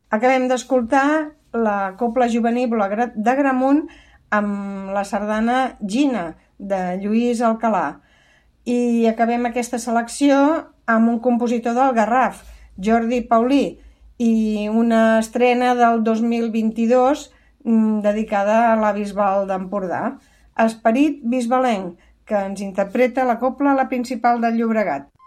Acabem d'escoltar la Cobla Juvenil d'Agramunt amb la sardana Gina, de Lluís Alcalà. I acabem aquesta selecció amb un compositor del Garraf, Jordi Paulí, i una estrena del 2022 dedicada a la Bisbal d'Empordà, Esperit Bisbalenc, que ens interpreta la Cobla La Principal del Llobregat.